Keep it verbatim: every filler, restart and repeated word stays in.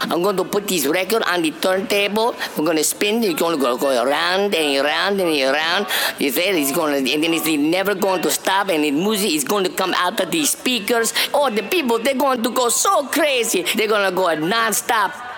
I'm going to put this record on the turntable. We're going to spin. It's going to go, go around and around and around. You see, it's going to, and then it's never going to stop. And the music is going to come out of the speakers. Oh, the people, they're going to go so crazy. They're going to go non-stop.